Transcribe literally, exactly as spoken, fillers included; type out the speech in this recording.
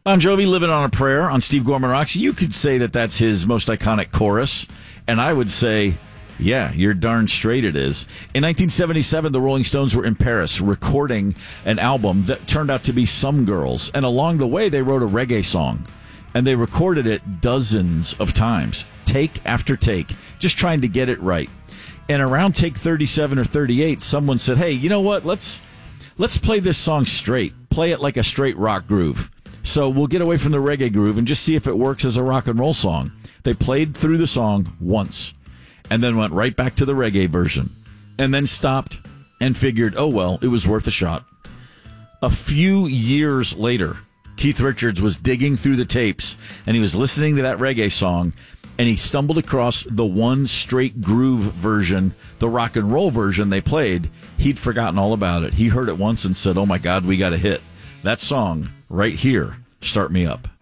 Bon Jovi, Living on a Prayer on Steve Gorman Rocks. You could say that that's his most iconic chorus, and I would say, yeah, you're darn straight it is. In nineteen seventy-seven, the Rolling Stones were in Paris recording an album that turned out to be Some Girls, and along the way, they wrote a reggae song, and they recorded it dozens of times, take after take, just trying to get it right. And around take thirty-seven or thirty-eight, someone said, hey, you know what, let's let's play this song straight, play it like a straight rock groove. So we'll get away from the reggae groove and just see if it works as a rock and roll song. They played through the song once and then went right back to the reggae version and then stopped and figured, oh, well, it was worth a shot. A few years later, Keith Richards was digging through the tapes and he was listening to that reggae song and he stumbled across the one straight groove version, the rock and roll version they played. He'd forgotten all about it. He heard it once and said, oh, my God, we got a hit. That song right here, Start Me Up.